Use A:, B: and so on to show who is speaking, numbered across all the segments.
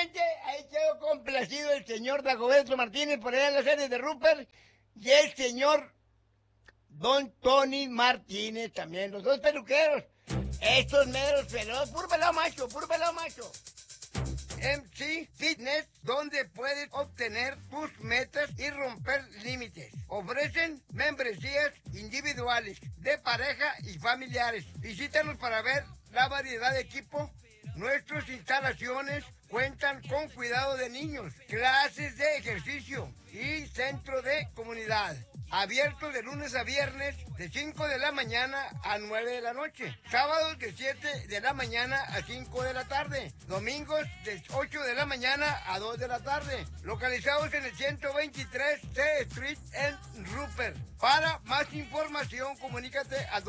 A: gente, ahí quedó complacido el señor Dagoberto Martínez por allá en la serie de Rupert y el señor Don Tony Martínez también, los dos peluqueros. Estos meros pelos, puro pelado macho, puro pelado macho. MC Fitness, donde puedes obtener tus metas y romper límites. Ofrecen membresías individuales, de pareja y familiares. Visítanos para ver la variedad de equipo. Nuestras instalaciones cuentan con cuidado de niños, clases de ejercicio y centro de comunidad. Abierto de lunes a viernes de 5 de la mañana a 9 de la noche. Sábados de 7 de la mañana a 5 de la tarde. Domingos de 8 de la mañana a 2 de la tarde. Localizados en el 123 C Street en Rupert. Para más información, comunícate al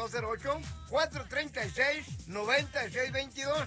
A: 208-436-9622.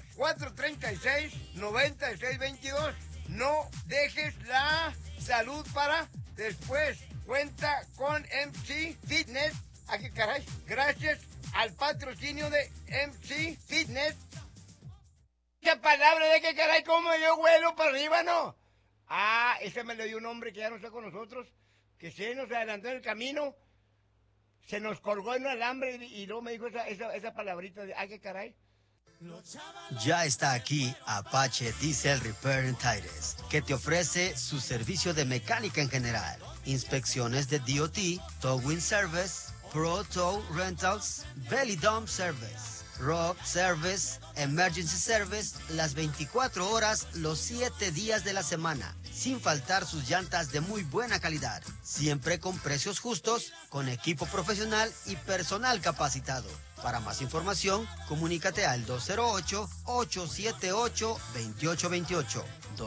A: 436-9622. No dejes la salud para después. Cuenta con MC Fitness. ¿A qué caray? Gracias al patrocinio de MC Fitness. ¿Qué palabra de qué caray? ¿Cómo yo vuelo para arriba, no? Ah, ese me lo dio un hombre que ya no está con nosotros, que se nos adelantó en el camino, se nos colgó en un alambre y luego me dijo esa palabrita de ¿a qué caray?
B: Ya está aquí Apache Diesel Repair and Tires, que te ofrece su servicio de mecánica en general, inspecciones de DOT, Towing Service, Pro Tow Rentals, Belly Dump Service, Rock Service, Emergency Service, las 24 horas, los 7 días de la semana, sin faltar sus llantas de muy buena calidad, siempre con precios justos, con equipo profesional y personal capacitado. Para más información, comunícate al 208-878-2828,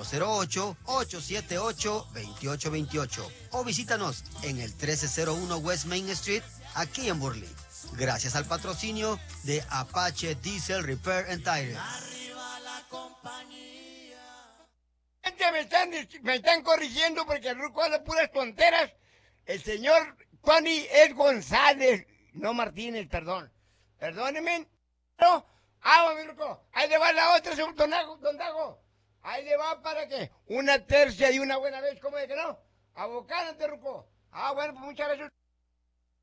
B: 208-878-2828 o visítanos en el 1301 West Main Street, aquí en Burley. Gracias al patrocinio de Apache Diesel Repair and Tires.
C: Arriba la compañía.
A: Gente, me están corrigiendo porque el ruco habla puras tonteras. El señor Tony es González, no Martínez, perdón. Perdóneme. No. Mi ruco. Ahí le va la otra, don Dago. Ahí le va para que una tercia y una buena vez, ¿cómo de que no? Abocánate, ruco. Bueno, pues muchas gracias.